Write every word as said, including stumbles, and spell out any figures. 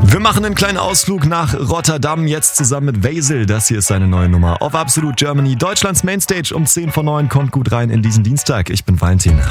Wir machen einen kleinen Ausflug nach Rotterdam, jetzt zusammen mit Vasil. Das hier ist seine neue Nummer auf Absolute Germany. Deutschlands Mainstage um zehn vor neun. Kommt gut rein in diesen Dienstag. Ich bin Valentin.